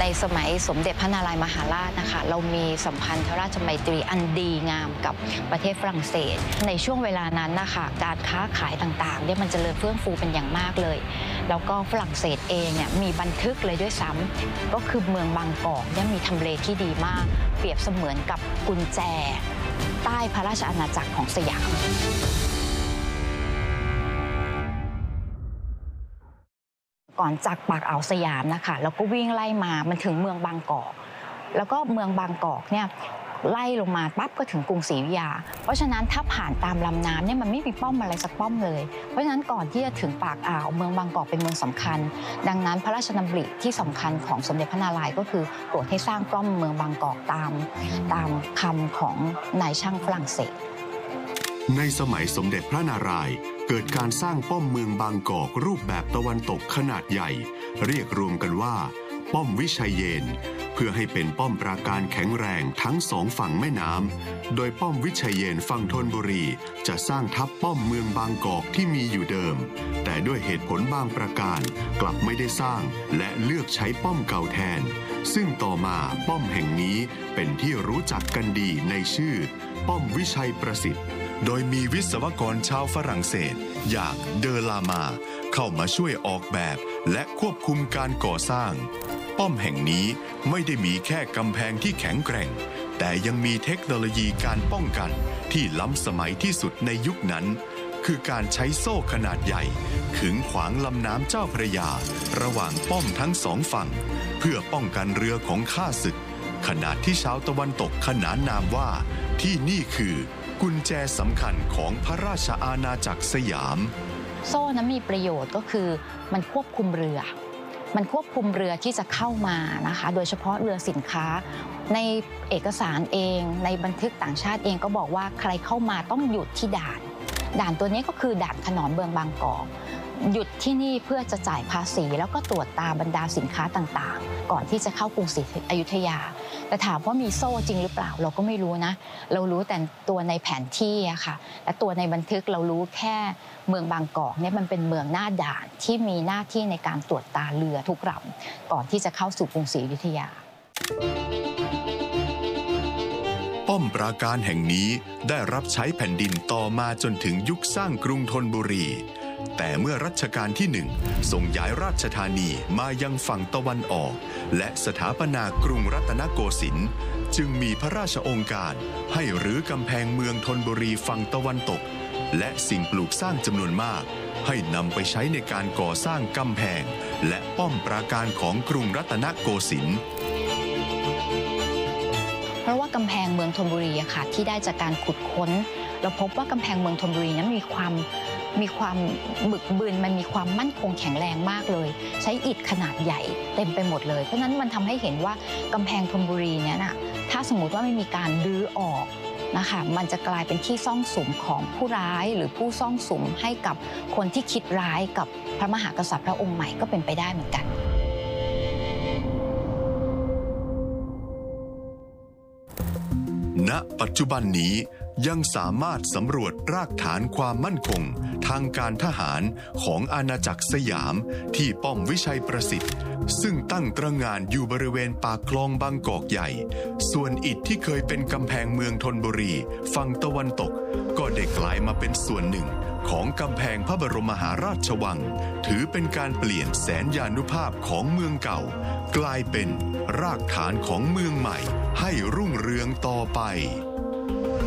สมัยสมเด็จพระนารายมหาราชนะคะเรามีสัมพันธราชไมตรีอันดีงามกับประเทศฝรั่งเศสในช่วงเวลานั้นนะคะการค้าขายต่างๆเนี่ยมันเจริญเฟื่องฟูเป็นอย่างมากเลยแล้วก็ฝรั่งเศสเองเนี่ยมีบันทึกเลยด้วยซ้ำก็คือเมืองบางกอกเนี่ยมีทำเลที่ดีมากเปรียบเสมือนกับกุญแจใต้พระราชอาณาจักรของสยามก่อนจากปากอ่าวสยามนะคะแล้วก็วิ่งไล่มามันถึงเมืองบางกอกแล้วก็เมืองบางกอกเนี่ยไล่ลงมาปั๊บก็ถึงกรุงศรีอยุธยาเพราะฉะนั้นถ้าผ่านตามลำน้ำเนี่ยมันไม่มีป้อมอะไรสักป้อมเลยเพราะฉะนั้นก่อนที่จะถึงปากอ่าวเมืองบางกอกเป็นเมืองสำคัญดังนั้นพระราชดำริที่สำคัญของสมเด็จพระนารายณ์ก็คือโปรดให้สร้างป้อมเมืองบางกอกตามคำของนายช่างฝรั่งเศสในสมัยสมเด็จพระนารายณ์เกิดการสร้างป้อมเมืองบางกอกรูปแบบตะวันตกขนาดใหญ่เรียกรวมกันว่าป้อมวิชัยเยนเพื่อให้เป็นป้อมปราการแข็งแรงทั้งสองฝั่งแม่น้ำโดยป้อมวิชัยเยนฝั่งธนบุรีจะสร้างทับป้อมเมืองบางกอกที่มีอยู่เดิมแต่ด้วยเหตุผลบางประการกลับไม่ได้สร้างและเลือกใช้ป้อมเก่าแทนซึ่งต่อมาป้อมแห่งนี้เป็นที่รู้จักกันดีในชื่อป้อมวิชัยประสิทธิ์โดยมีวิศวกรชาวฝรั่งเศสอย่างเดอลามาเข้ามาช่วยออกแบบและควบคุมการก่อสร้างป้อมแห่งนี้ไม่ได้มีแค่กำแพงที่แข็งแกร่งแต่ยังมีเทคโนโลยีการป้องกันที่ล้ำสมัยที่สุดในยุคนั้นคือการใช้โซ่ขนาดใหญ่ขึงขวางลำน้ำเจ้าพระยาระหว่างป้อมทั้งสองฝั่งเพื่อป้องกันเรือของข้าศึกขณะที่ชาวตะวันตกขนานนามว่าที่นี่คือกุญแจสำคัญของพระราชอาณาจักรสยามโซ่นั้นมีประโยชน์ก็คือมันควบคุมเรือที่จะเข้ามานะคะโดยเฉพาะเรือสินค้าในเอกสารเองในบันทึกต่างชาติเองก็บอกว่าใครเข้ามาต้องหยุดที่ด่านตัวนี้ก็คือด่านขนอนเมืองบางกอกหยุดที่นี่เพื่อจะจ่ายภาษีแล้วก็ตรวจตาบรรดาสินค้าต่างๆก่อนที่จะเข้ากรุงศรีอยุธยาแต่ถามว่ามีโซ่จริงหรือเปล่าเราก็ไม่รู้นะเรารู้แต่ตัวในแผนที่อะค่ะและตัวในบันทึกเรารู้แค่เมืองบางกอกเนี่ยมันเป็นเมืองหน้าด่านที่มีหน้าที่ในการตรวจตาเรือทุกลำก่อนที่จะเข้าสู่กรุงศรีอยุธยาป้อมปราการแห่งนี้ได้รับใช้แผ่นดินต่อมาจนถึงยุคสร้างกรุงธนบุรีแต่เมื่อรัชกาลที่1ส่งย้ายราชธานีมายังฝั่งตะวันออกและสถาปนากรุงรัตนโกสินทร์จึงมีพระราชโองการให้รื้อกำแพงเมืองธนบุรีฝั่งตะวันตกและสิ่งปลูกสร้างจำนวนมากให้นำไปใช้ในการก่อสร้างกำแพงและป้อมปราการของกรุงรัตนโกสินทร์เพราะว่ากำแพงเมืองธนบุรีอะค่ะที่ได้จากการขุดค้นเราพบว่ากำแพงเมืองธนบุรีนั้นมีความบึกบึนมันมีความมั่นคงแข็งแรงมากเลยใช้อิฐขนาดใหญ่เต็มไปหมดเลยเพราะนั้นมันทำให้เห็นว่ากำแพงธนบุรีเนี่ยนะถ้าสมมติว่าไม่มีการรื้อออกนะคะมันจะกลายเป็นที่ซ่องสุมของผู้ร้ายหรือผู้ซ่องสุมให้กับคนที่คิดร้ายกับพระมหากษัตริย์พระองค์ใหม่ก็เป็นไปได้เหมือนกันณ ปัจจุบันนี้ยังสามารถสำรวจรากฐานความมั่นคงทางการทหารของอาณาจักรสยามที่ป้อมวิชัยประสิทธิ์ซึ่งตั้งตระหง่านอยู่บริเวณปากคลองบางกอกใหญ่ส่วนอิฐที่เคยเป็นกำแพงเมืองธนบุรีฝั่งตะวันตกก็ได้กลายมาเป็นส่วนหนึ่งของกำแพงพระบรมมหาราชวังถือเป็นการเปลี่ยนแสนยานุภาพของเมืองเก่ากลายเป็นรากฐานของเมืองใหม่ให้รุ่งเรืองต่อไป